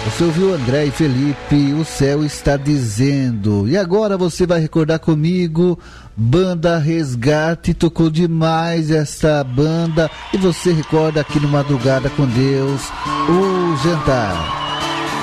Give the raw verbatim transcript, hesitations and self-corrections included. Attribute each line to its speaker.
Speaker 1: Você ouviu André e Felipe, O Céu Está Dizendo. E agora você vai recordar comigo, Banda Resgate, tocou demais esta banda. E você recorda aqui no Madrugada com Deus, o jantar.